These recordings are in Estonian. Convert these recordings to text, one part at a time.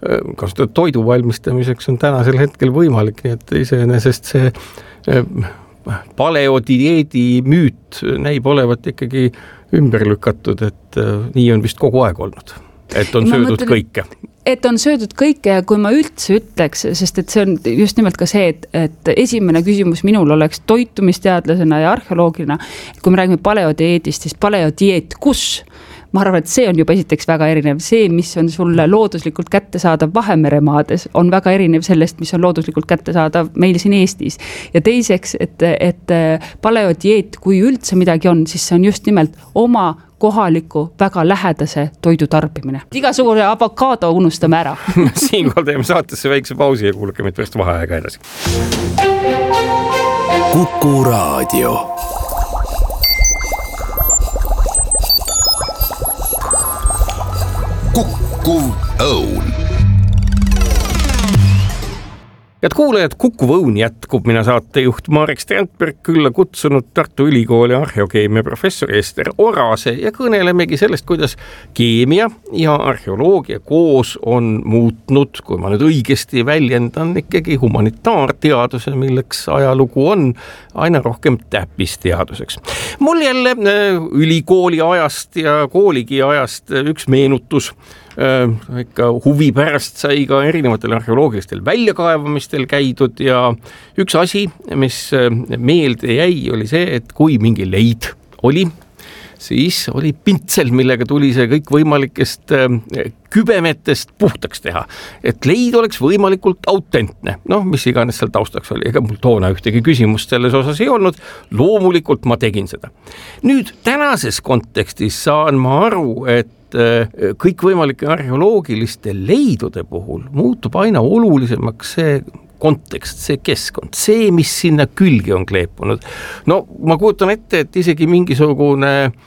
kasutada toidu valmistamiseks on tänasel hetkel võimalik, nii et iseenesest see paleodieedi müüt näib olevat ikkagi ümber lükatud, et nii on vist kogu aeg olnud, et on söödud kõike. Et on söödud kõike ja kui ma üldse ütleks, sest et see on just nimelt ka see, et esimene küsimus minul oleks toitumisteadlasena ja arheoloogina, et kui me räägime paleodieedist, siis paleodieet kus? Ma arvan, et see on juba esiteks väga erinev. See, mis on sulle looduslikult kättesaadav Vahemeremaades, on väga erinev sellest, mis on looduslikult kättesaadav meil siin Eestis. Ja teiseks, et paleodieet, kui üldse midagi on, siis see on just nimelt oma kohaliku väga lähedase toidu tarbimine. Igasugune avokaado unustame ära. Siinkohal teeme saatesse väikse pausi ja kuulake meid pärast vaheaega edasi. Kuku Raadio. Kukkuv õun. Head kuulajad, Kukkuv õun jätkub. Mina saatejuht Marek Strandberg külla kutsunud Tartu Ülikooli arheokeemia professor Ester Orase ja kõnelemegi sellest, kuidas keemia ja arheoloogia koos on muutnud, kui ma nüüd õigesti väljendan, ikkagi humanitaarteaduse, milleks ajalugu on, aina rohkem täppisteaduseks. Mul jälle ülikooli ajast ja kooligi ajast üks meenutus. Ikka huvi pärast sai ka erinevatel arheoloogilistel väljakaevamistel käidud ja üks asi, mis meelde jäi, oli see, et kui mingi leid oli, siis oli pintsel, millega tuli see kõik võimalikest kübemetest puhtaks teha, et leid oleks võimalikult autentne. Mis iganes seal taustaks oli, ega mul toona ühtegi küsimust selles osas ei olnud, loomulikult ma tegin seda. Nüüd tänases kontekstis saan ma aru, et kõikvõimalike arheoloogiliste leidude puhul muutub aina olulisemaks see kontekst, see keskkond, see, mis sinna külgi on kleepunud. Ma kujutan ette, et isegi mingisugune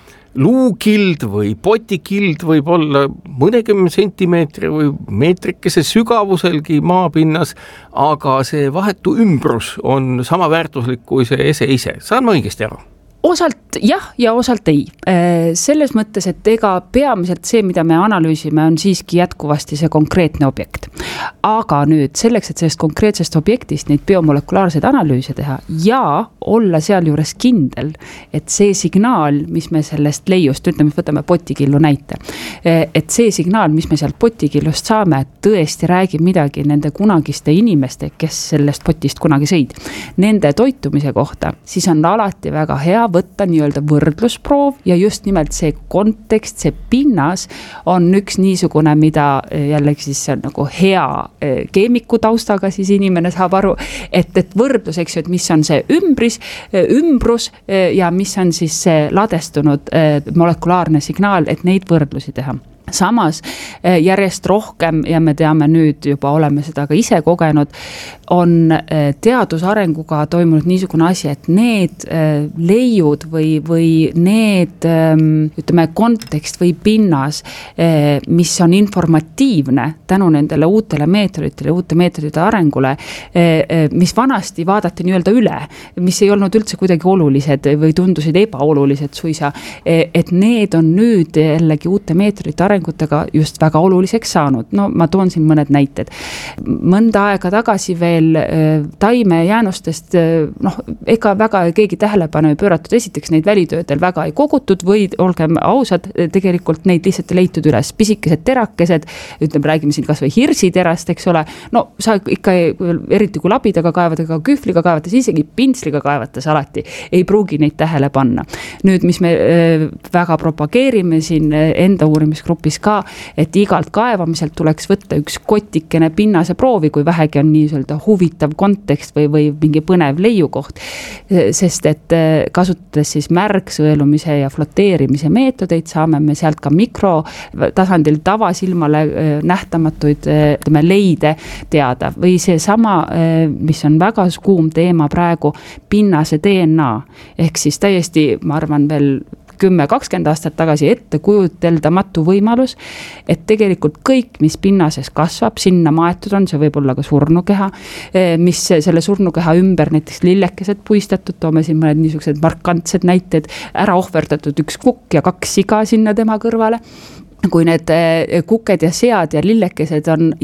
luukild või potikild võib olla mõnekümne sentimeetri või meetrikese sügavuselgi maapinnas, aga see vahetu ümbrus on sama väärtuslik kui see ese ise. Saan ma õigesti aru? Osalt jah ja osalt ei. Selles mõttes, et ega peamiselt see, mida me analüüsime, on siiski jätkuvasti see konkreetne objekt. Aga nüüd selleks, et sellest konkreetsest objektist neid biomolekulaarseid analüüse teha ja olla seal juures kindel, et see signaal, mis me sellest leiust, ütleme, võtame potikillu näite, et see signaal, mis me sealt potikillust saame, tõesti räägib midagi nende kunagiste inimeste, kes sellest potist kunagi sõid, nende toitumise kohta, siis on alati väga hea võtta nii-öelda võrdlusproov ja just nimelt see kontekst, see pinnas on üks niisugune, mida jällegi siis on nagu hea keemiku taustaga siis inimene saab aru, et võrdlus, eks ju, et mis on see ümbrus ja mis on siis see ladestunud molekulaarne signaal, et neid võrdlusi teha. Samas järjest rohkem, ja me teame nüüd juba oleme seda ka ise kogenud, on teadusarenguga toimunud niisugune asi, et need leiud või need, ütleme, kontekst või pinnas, mis on informatiivne tänu nendele uute meetodite arengule, mis vanasti vaadati nii-öelda üle, mis ei olnud üldse kuidagi olulised või tundusid ebaolulised suisa, et need on nüüd jällegi uute meetodite arengutega just väga oluliseks saanud. Ma toon siin mõned näited. Mõnda aega tagasi veel taime jäänustest, ega väga keegi tähelepanu ei pööratud, esiteks neid välitöödel väga ei kogutud või olgem ausad, tegelikult neid lihtsalt leitud üles. Pisikesed terakesed, ütleme, räägime siin kas või hirsiterast, eks ole, sa ikka eriti kui labidaga kaevadega, kühvliga kaevates, isegi pintsliga kaevates alati ei pruugi neid tähele panna. Nüüd, mis me väga propageerime siin enda uurimisgrupis ka, et igalt kaevamiselt tuleks võtta üks kotikene pinnase proovi, kui vähegi on nii huvitav kontekst või mingi põnev leiukoht, sest et kasutades siis märgsõelumise ja floteerimise meetodeid saame me sealt ka mikrotasandil tavasilmale nähtamatuid leide teada või see sama, mis on väga kuum teema praegu, pinnase DNA, ehk siis täiesti, ma arvan, veel 10-20 aastat tagasi ette kujuteldamatu võimalus, et tegelikult kõik, mis pinnases kasvab, sinna maetud on, see võib olla ka surnukeha, mis selle surnukeha ümber näiteks lillekesed puistatud, toome siin mõned niisugused markantsed näited, ära ohverdatud üks kukk ja 2 siga sinna tema kõrvale. Kui need kuked ja sead ja lillekesed on